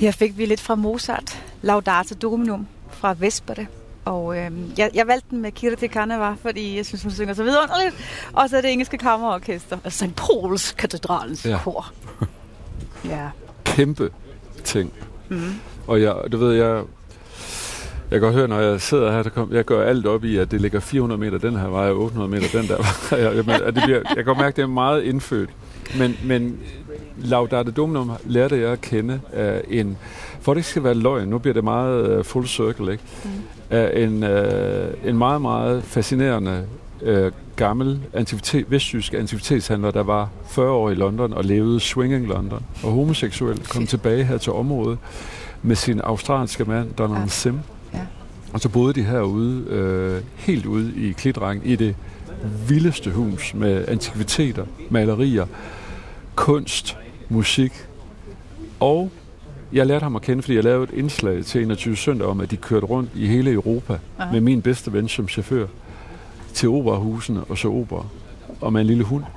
Her fik vi lidt fra Mozart, Laudate Dominum fra Vespere. Og jeg valgte den med Kirti Kanava, fordi jeg synes, hun synger så vidunderligt. Og så er det engelske kammerorkester, altså St. Pauls katedralens kor. Ja. Kæmpe ting. Og du ved, jeg kan godt høre, når jeg sidder her, jeg går alt op i, at det ligger 400 meter den her vej, og 800 meter den der vej. Jeg kan godt mærke, at det er meget indfødt. Men Laudate Dominum lærte jeg at kende af for det ikke skal være løgn, nu bliver det meget full circle, ikke? Af en meget, meget fascinerende gammel vestjysk antikvitetshandler, der var 40 år i London og levede swinging London. Og homoseksuel kom tilbage her til området med sin australske mand, Donald Sim. Ja. Og så boede de herude, helt ude i klitrækken, i det vildeste hus med antikviteter, malerier, kunst, musik. Og jeg lærte ham at kende, fordi jeg lavede et indslag til 21 søndag om, at de kørte rundt i hele Europa med min bedste ven som chauffør til operahusene og så opera. Og med en lille hund.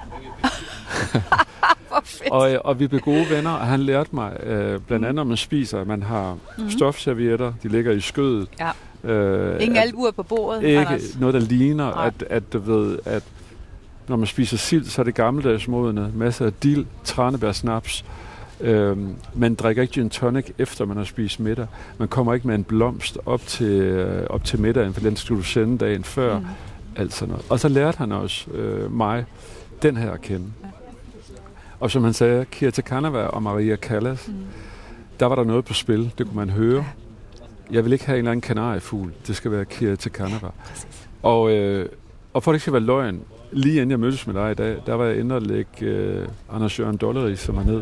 og vi blev gode venner, og han lærte mig blandt andet, om man spiser, at man har stofservietter, de ligger i skødet. Ja. Ingen albuer på bordet. Ikke noget, der ligner, at du ved, at når man spiser sild, så er det gammeldags modne, masser af dild, tranebærsnaps. Man drikker ikke gin tonic, efter man har spist middag. Man kommer ikke med en blomst op til middagen, for den skulle du sende dagen før. Alt sådan noget. Og så lærte han også mig den her at kende. Ja. Og som han sagde, Kirti Kanava og Maria Callas, der var der noget på spil, det kunne man høre. Jeg vil ikke have en eller anden kanariefugl, det skal være Kirti Kanava. Og for det ikke skal være løgn, lige inden jeg mødtes med dig i dag, der var jeg inde og lægge Anders Jørgen Dolleris, som er ned,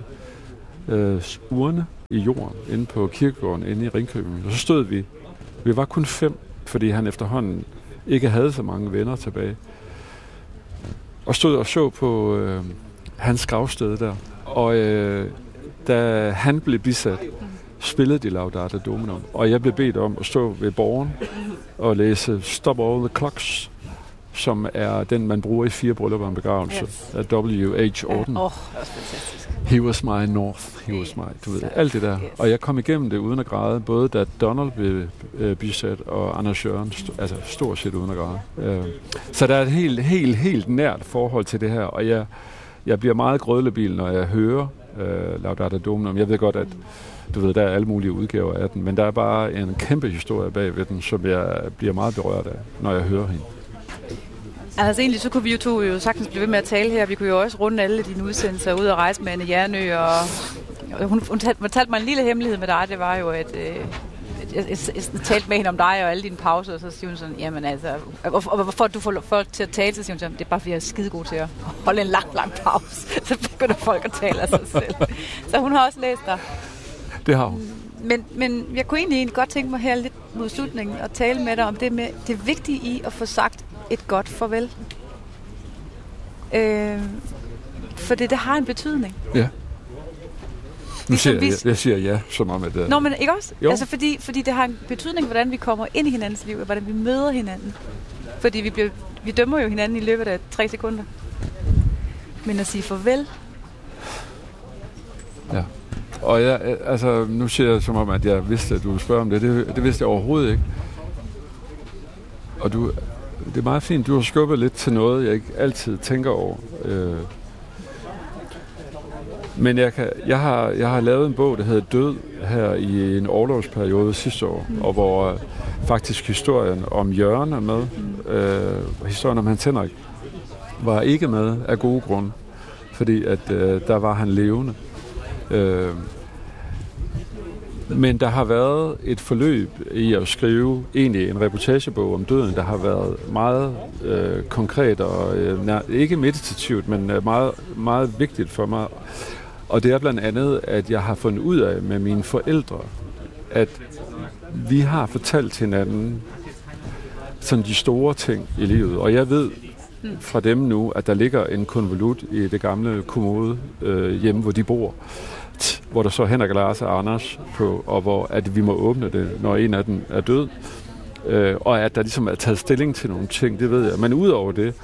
urne i jorden, inde på kirkegården, inde i Ringkøbing. Og så stod vi var kun 5, fordi han efterhånden ikke havde så mange venner tilbage. Og stod og så på hans gravsted der. Og da han blev bisat, spillede de Laudate Dominum. Og jeg blev bedt om at stå ved borgen og læse Stop All the Clocks, som er den, man bruger i 4 bryllupper og en begravelse af W.H. Auden. Fantastisk. He was my north, he was my, du ved, alt det der. Og jeg kom igennem det uden at græde, både da Donald blev bisat, og Anders Jørgen, altså stort set uden at græde. Så der er et helt nært forhold til det her, og jeg bliver meget grødlebil, når jeg hører Laudate Dominum. Jeg ved godt, at du ved, der er alle mulige udgaver af den, men der er bare en kæmpe historie bag ved den, som jeg bliver meget berørt af, når jeg hører hende. Altså egentlig, så kunne vi jo sagtens blive ved med at tale her. Vi kunne jo også runde alle dine udsendelser ud og rejse med Anne Jernø, og hun fortalte mig en lille hemmelighed med dig. Det var jo, at jeg talte med hende om dig og alle dine pauser, og så siger hun sådan, jamen altså, og hvorfor du får folk til at tale, så siger hun sådan, det er bare fordi jeg er skidegod til at holde en lang pause. Så begynder folk at tale af sig selv. Så hun har også læst dig. Det har hun. Men jeg kunne egentlig godt tænke mig her lidt mod slutningen og tale med dig om det med det vigtige i at få sagt et godt farvel. For det har en betydning. Ja. Nu jeg siger ja, som om at det... Nå, men ikke også? Jo. Altså fordi det har en betydning, hvordan vi kommer ind i hinandens liv, og hvordan vi møder hinanden. Fordi vi dømmer jo hinanden i løbet af 3 sekunder. Men at sige farvel... Ja. Og altså, nu siger jeg som om, at jeg vidste, at du ville spørge om det. Det vidste jeg overhovedet ikke. Og det er meget fint, du har skubbet lidt til noget, jeg ikke altid tænker over. Men jeg har lavet en bog, der hedder Død, her i en orlovsperiode sidste år, og hvor faktisk historien om Jørgen er med. Historien om Hans Henrik var ikke med af gode grunde, fordi at der var han levende. Men der har været et forløb i at skrive egentlig en reportagebog om døden, der har været meget konkret og ikke meditativt, men meget, meget vigtigt for mig. Og det er blandt andet, at jeg har fundet ud af med mine forældre, at vi har fortalt hinanden sådan de store ting i livet. Og jeg ved fra dem nu, at der ligger en konvolut i det gamle kommode hjemme, hvor de bor, hvor der så Henrik og Lars og Anders på, og hvor at vi må åbne det, når en af dem er død. Og at der ligesom er taget stilling til nogle ting, det ved jeg. Men udover det,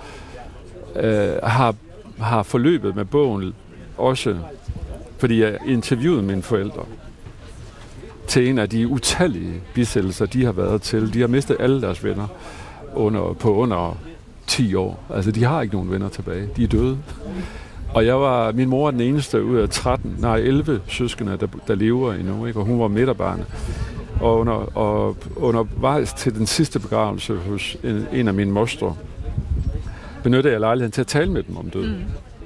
har forløbet med bogen også, fordi jeg interviewede mine forældre. til en af de utallige bisættelser, de har været til. De har mistet alle deres venner på under 10 år. Altså, de har ikke nogen venner tilbage. De er døde. Og min mor er den eneste ud af 11 søskende, der lever endnu, ikke? Og hun var midterbarn. Og undervejs til den sidste begravelse hos en af mine mostre, benyttede jeg lejligheden til at tale med dem om døden.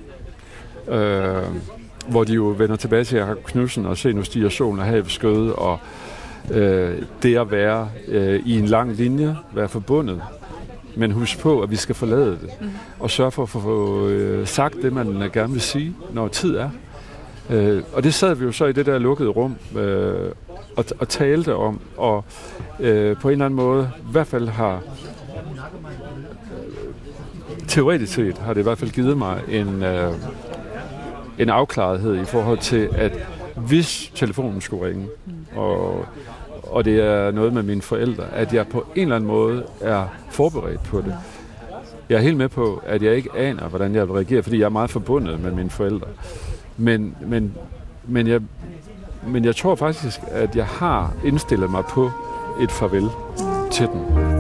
Hvor de jo vender tilbage til Jakob Knudsen og se, nu stiger solen og havet skøde, og det at være i en lang linje, være forbundet. Men husk på, at vi skal forlade det, og sørge for at få sagt det, man gerne vil sige, når tid er. Og det sad vi jo så i det der lukkede rum og talte om, og på en eller anden måde, i hvert fald har teoretisk set, har det i hvert fald givet mig en afklarethed i forhold til, at hvis telefonen skulle ringe, og det er noget med mine forældre, at jeg på en eller anden måde er forberedt på det. Jeg er helt med på, at jeg ikke aner, hvordan jeg vil reagere, fordi jeg er meget forbundet med mine forældre. Men jeg tror faktisk, at jeg har indstillet mig på et farvel til dem.